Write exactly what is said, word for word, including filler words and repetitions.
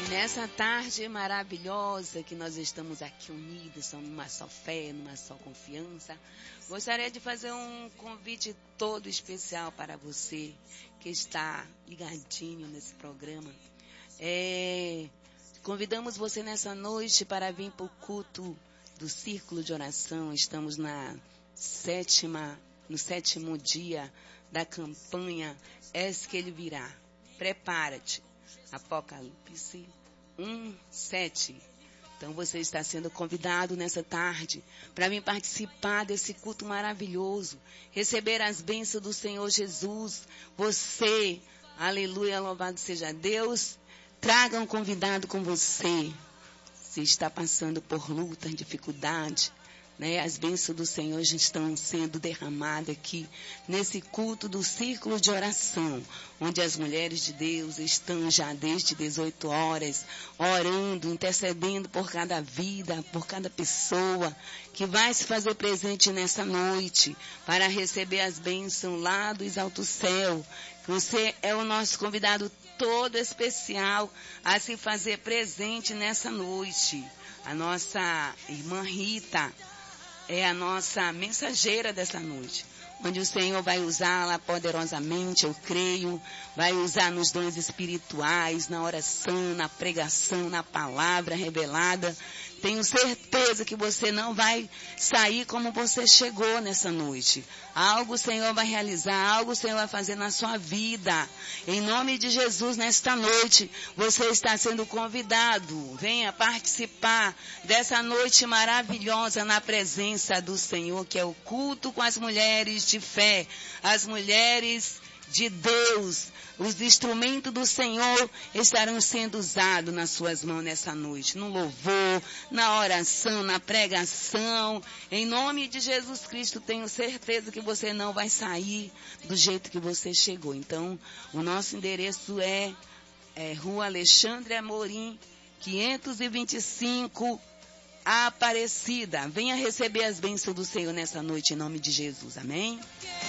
Nessa tarde maravilhosa que nós estamos aqui unidos, numa só fé, numa só confiança, gostaria de fazer um convite todo especial para você que está ligadinho nesse programa. É, convidamos você nessa noite para vir para o culto do Círculo de Oração. Estamos na sétima, no sétimo dia da campanha Eis que Ele Virá. Prepara-te. Apocalipse um, sete. Então você está sendo convidado nessa tarde para vir participar desse culto maravilhoso, receber as bênçãos do Senhor Jesus. Você, aleluia, louvado seja Deus, traga um convidado com você. Se está passando por luta, dificuldade, né? As bênçãos do Senhor já estão sendo derramadas aqui nesse culto do Círculo de Oração, onde as mulheres de Deus estão já desde dezoito horas orando, intercedendo por cada vida, por cada pessoa que vai se fazer presente nessa noite para receber as bênçãos lá do alto céu. Você é o nosso convidado todo especial a se fazer presente nessa noite. A nossa irmã Rita é a nossa mensageira dessa noite, onde o Senhor vai usá-la poderosamente, eu creio, vai usar nos dons espirituais, na oração, na pregação, na palavra revelada. Tenho certeza que você não vai sair como você chegou nessa noite. Algo o Senhor vai realizar, algo o Senhor vai fazer na sua vida. Em nome de Jesus, nesta noite, você está sendo convidado. Venha participar dessa noite maravilhosa na presença do Senhor, que é o culto com as mulheres de fé, as mulheres de Deus. Os instrumentos do Senhor estarão sendo usados nas suas mãos nessa noite, no louvor, na oração, na pregação. Em nome de Jesus Cristo, tenho certeza que você não vai sair do jeito que você chegou. Então, o nosso endereço é, é Rua Alexandre Amorim, quinhentos e vinte e cinco, Aparecida. Venha receber as bênçãos do Senhor nessa noite, em nome de Jesus. Amém?